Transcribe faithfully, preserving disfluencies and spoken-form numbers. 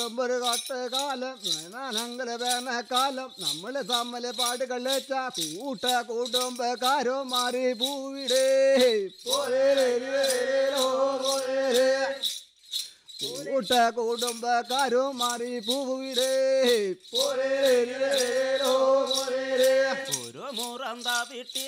കൂടുമ്പൊരു കാലം നനങ്കല വേനൽക്കാലം നമ്മള് തമ്മില് പാടുകളിച്ച കൂട്ട കുടുംബക്കാരോ മാറി പൂവിടേ കൂട്ട കുടുംബക്കാരോ മാറി പൂവിടേ ഒരു മുറന്ത വിട്ടി